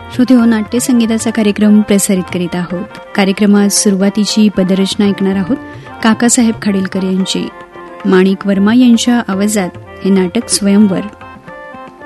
श्रोतेहो, नाट्य संगीताचा कार्यक्रम प्रसारित करीत आहोत. कार्यक्रमात सुरुवातीची पदरचना ऐकणार आहोत. काकासाहेब खाडीलकर यांची. माणिक वर्मा यांच्या आवाजात हे नाटक स्वयंवर.